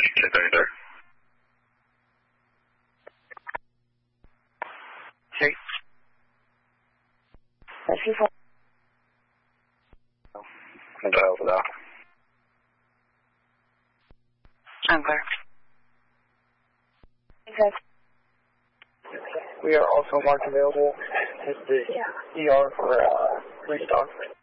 check are you there? Hey. That's your phone. I'm dial for that. I'm clear. Okay. We are also marked available at the ER for restock.